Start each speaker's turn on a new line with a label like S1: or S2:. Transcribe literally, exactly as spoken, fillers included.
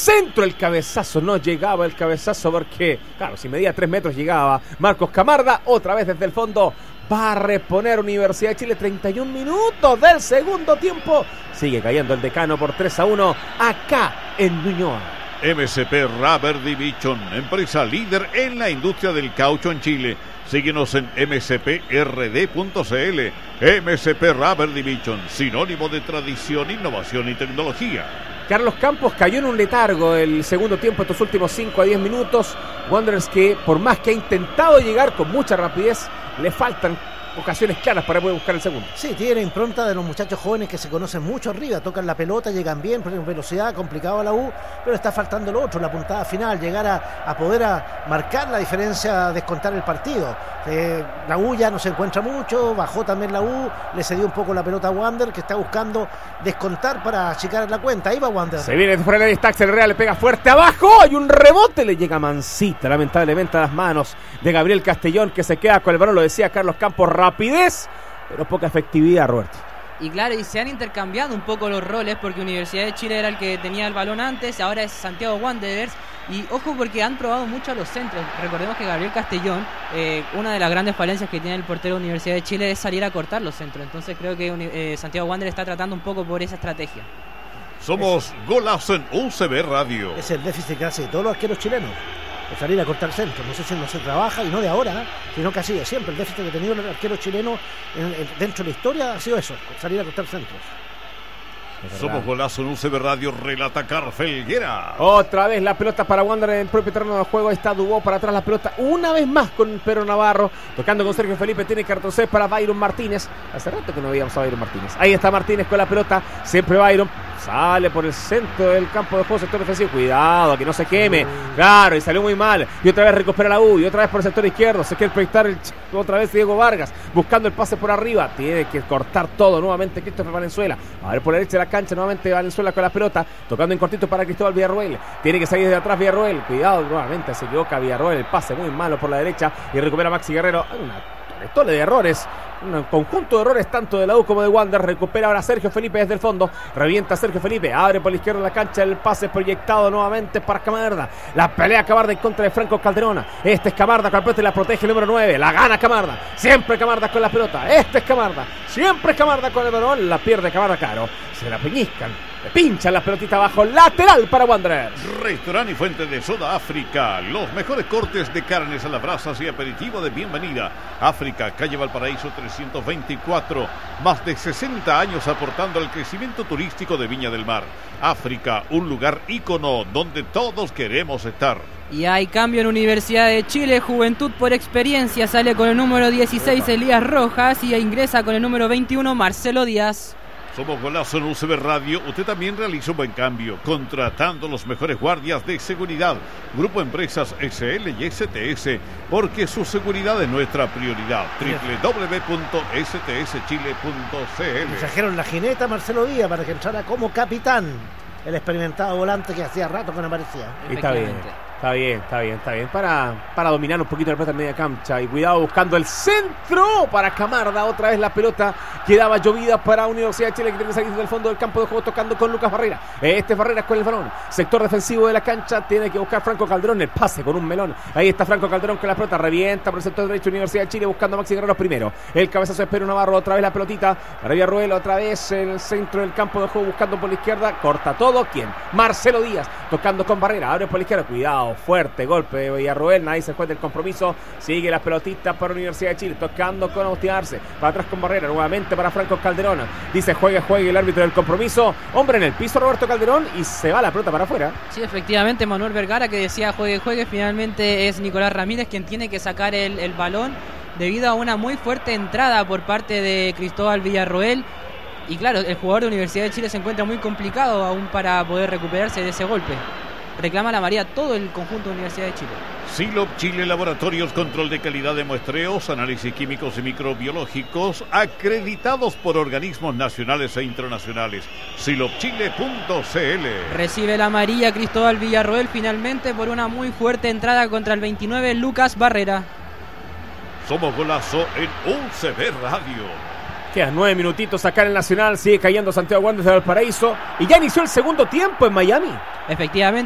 S1: centro, el cabezazo, no llegaba el cabezazo porque, claro, si medía tres metros llegaba Marcos Camarda, otra vez desde el fondo. Va a reponer Universidad de Chile, treinta y un minutos del segundo tiempo. Sigue cayendo el Decano por tres a uno acá en Ñuñoa.
S2: M S P Rubber Division, empresa líder en la industria del caucho en Chile. Síguenos en eme ese pe erre de punto ce ele. M S P Rubber Division, sinónimo de tradición, innovación y tecnología.
S1: Carlos Campos cayó en un letargo el segundo tiempo, estos últimos cinco a diez minutos. Wanderers que, por más que ha intentado llegar con mucha rapidez, le faltan ocasiones claras para poder buscar el segundo.
S3: Sí, tiene impronta de los muchachos jóvenes que se conocen mucho arriba, tocan la pelota, llegan bien, ponen velocidad, complicado a la U, pero está faltando lo otro, la puntada final, llegar a, a poder a marcar la diferencia, descontar el partido. Eh, la U ya no se encuentra mucho, bajó también la U, le cedió un poco la pelota a Wander, que está buscando descontar para achicar la cuenta. Ahí va Wander.
S1: Se viene fuera de distancia, el Real le pega fuerte abajo, hay un rebote, le llega Mancita, lamentablemente a las manos de Gabriel Castellón, que se queda con el balón, lo decía Carlos Campos, rapidez, pero poca efectividad, Roberto.
S4: Y claro, y se han intercambiado un poco los roles, porque Universidad de Chile era el que tenía el balón antes, ahora es Santiago Wanderers. Y ojo, porque han probado mucho a los centros. Recordemos que Gabriel Castellón, eh, una de las grandes falencias que tiene el portero de Universidad de Chile es salir a cortar los centros. Entonces creo que eh, Santiago Wanderers está tratando un poco por esa estrategia.
S2: Somos Golazo en U C B Radio.
S3: Es el déficit que hace de todos los arqueros chilenos, de salir a cortar centros. No sé si no se trabaja, y no de ahora, ¿eh? Sino que ha sido siempre el déficit que ha tenido el arquero chileno en, en, dentro de la historia ha sido eso, salir a cortar centros.
S2: Somos Golazo en U C B Radio, relata Carfelguera.
S1: Otra vez la pelota para Wander en el propio terreno de juego. Ahí está Dubó para atrás la pelota una vez más con Pedro Navarro, tocando con Sergio Felipe, tiene que retroceder para Byron Martínez. Hace rato que no veíamos a Byron Martínez. Ahí está Martínez con la pelota, siempre Byron, sale por el centro del campo de juego, sector defensivo, cuidado que no se queme, claro, y salió muy mal, y otra vez recupera la U, y otra vez por el sector izquierdo, se quiere proyectar el ch- otra vez Diego Vargas, buscando el pase por arriba, tiene que cortar todo nuevamente Christopher Valenzuela, a ver por la derecha de la cancha, nuevamente Valenzuela con la pelota, tocando en cortito para Cristóbal Villarroel, tiene que salir de atrás Villarroel, cuidado, nuevamente se equivoca Villarroel, el pase muy malo por la derecha, y recupera Maxi Guerrero, una tole de errores, un conjunto de errores tanto de la U como de Wander. Recupera ahora Sergio Felipe desde el fondo, revienta Sergio Felipe, abre por la izquierda la cancha, el pase proyectado nuevamente para Camarda, la pelea Camarda en contra de Franco Calderona, este es Camarda con la pelota y la protege el número nueve, la gana Camarda, siempre Camarda con la pelota, este es Camarda, siempre Camarda con el balón, la pierde Camarda, caro, se la peñizcan, le pinchan la pelotita abajo, lateral para Wanderers.
S2: Restaurante y fuente de soda África, los mejores cortes de carnes a las brasas y aperitivo de bienvenida. África, calle Valparaíso trescientos veinticuatro, más de sesenta años aportando al crecimiento turístico de Viña del Mar. África, un lugar ícono donde todos queremos estar.
S4: Y hay cambio en Universidad de Chile, Juventud por Experiencia sale con el número dieciséis Elías Rojas y ingresa con el número veintiuno Marcelo Díaz.
S2: Somos Golazo en U C B Radio. Usted también realiza un buen cambio, contratando los mejores guardias de seguridad. Grupo Empresas ese ele y ese te ese, porque su seguridad es nuestra prioridad. doble u doble u doble u punto ese te ese chile punto ce ele.
S3: Le trajeron la jineta Marcelo Díaz para que entrara como capitán, el experimentado volante que hacía rato que no aparecía.
S1: Y está bien, está bien, está bien, está bien. Para, para dominar un poquito la pelota en media cancha. Y cuidado buscando el centro para Camarda. Otra vez la pelota quedaba llovida para Universidad de Chile, que tiene que salir del fondo del campo de juego tocando con Lucas Barrera. Este Barrera con el balón. Sector defensivo de la cancha. Tiene que buscar Franco Calderón. El pase con un melón. Ahí está Franco Calderón con la pelota. Revienta por el sector derecho Universidad de Chile buscando a Maxi Guerrero primero. El cabezazo de Pedro Navarro. Otra vez la pelotita para Villarroel. Otra vez el centro del campo de juego buscando por la izquierda. Corta todo. ¿Quién? Marcelo Díaz tocando con Barrera. Abre por la izquierda. Cuidado. Fuerte golpe de Villarroel, nadie se juega del compromiso, sigue las pelotitas para Universidad de Chile, tocando con Agustín Arce, para atrás con Barrera, nuevamente para Franco Calderón, dice juegue, juegue el árbitro del compromiso, hombre en el piso Roberto Calderón y se va la pelota para afuera.
S4: Sí, efectivamente Manuel Vergara que decía juegue, juegue, finalmente es Nicolás Ramírez quien tiene que sacar el, el balón debido a una muy fuerte entrada por parte de Cristóbal Villarroel. Y claro, el jugador de Universidad de Chile se encuentra muy complicado aún para poder recuperarse de ese golpe. Reclama la María todo el conjunto de Universidad de Chile.
S2: Silop Chile Laboratorios, control de calidad de muestreos, análisis químicos y microbiológicos, acreditados por organismos nacionales e internacionales. silop chile punto ce ele.
S4: Recibe la amarilla Cristóbal Villarroel finalmente por una muy fuerte entrada contra el veintinueve Lucas Barrera.
S2: Somos Golazo en U C B Radio.
S1: Quedan nueve minutitos acá en el Nacional, sigue cayendo Santiago Wanderers de Valparaíso y ya inició el segundo tiempo en Miami.
S4: Efectivamente.